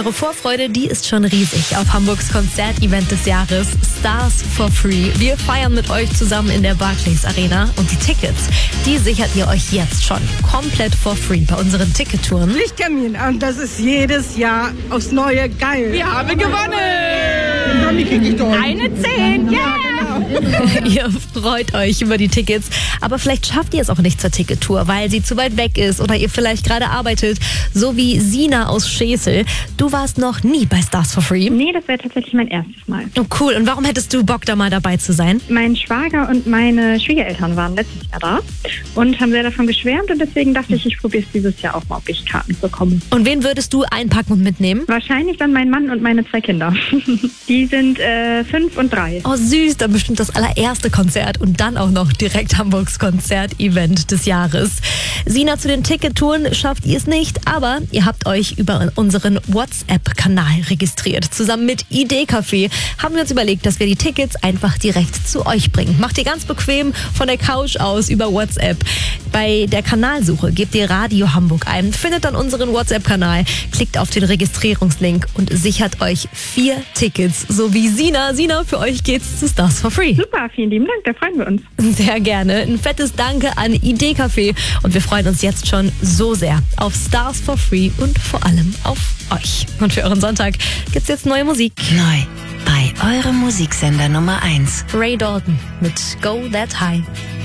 eure Vorfreude, die ist schon riesig auf Hamburgs Konzertevent des Jahres Stars for Free. Wir feiern mit euch zusammen in der Barclays Arena und die Tickets, die sichert ihr euch jetzt schon komplett for free bei unseren Tickettouren. Lichttermin und das ist jedes Jahr aufs Neue geil. Wir haben gewonnen! Eine 10, yeah! Ihr freut euch über die Tickets, aber vielleicht schafft ihr es auch nicht zur Tickettour, weil sie zu weit weg ist oder ihr vielleicht gerade arbeitet, so wie Sina aus Schesel. Du warst noch nie bei Stars for Free. Nee, das wäre tatsächlich mein erstes Mal. Oh cool, und warum hättest du Bock, da mal dabei zu sein? Mein Schwager und meine Schwiegereltern waren letztes Jahr da und haben sehr davon geschwärmt und deswegen dachte ich, ich probiere es dieses Jahr auch mal, ob ich Karten bekomme. Und wen würdest du einpacken und mitnehmen? Wahrscheinlich dann mein Mann und meine 2 Kinder. Die sind 5 und 3. Oh süß, dann bestimmt das allererste Konzert und dann auch noch direkt Hamburgs Konzertevent des Jahres. Sina, zu den Tickettouren schafft ihr es nicht, aber ihr habt euch über unseren WhatsApp-Kanal registriert. Zusammen mit ID-Café haben wir uns überlegt, dass wir die Tickets einfach direkt zu euch bringen. Macht ihr ganz bequem von der Couch aus über WhatsApp. Bei der Kanalsuche gebt ihr Radio Hamburg ein, findet dann unseren WhatsApp-Kanal, klickt auf den Registrierungslink und sichert euch 4 Tickets. So wie Sina. Sina, für euch geht's zu Stars for Free. Super, vielen lieben Dank, da freuen wir uns. Sehr gerne. Ein fettes Danke an ID-Café und wir freuen uns jetzt schon so sehr auf Stars for Free und vor allem auf euch. Und für euren Sonntag gibt's jetzt neue Musik. Neu bei eurem Musiksender Nummer 1. Ray Dalton mit Go That High.